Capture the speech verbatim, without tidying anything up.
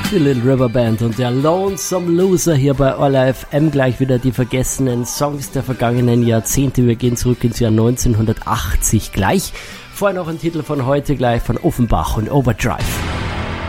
Die Little River Band und der Lonesome Loser hier bei Orla F M. Gleich wieder die vergessenen Songs der vergangenen Jahrzehnte. Wir gehen zurück ins Jahr neunzehnhundertachtzig gleich. Vorher noch ein Titel von heute gleich von Offenbach und Overdrive.